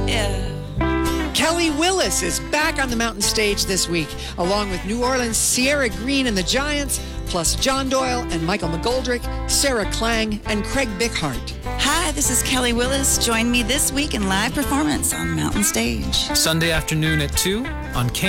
Kelly Willis is back on the mountain stage this week, along with New Orleans' Sierra Green and the Giants, plus John Doyle and Michael McGoldrick, Sarah Klang, and Craig Bickhart. Hi, this is Kelly Willis. Join me this week in live performance on Mountain Stage. Sunday afternoon at 2 on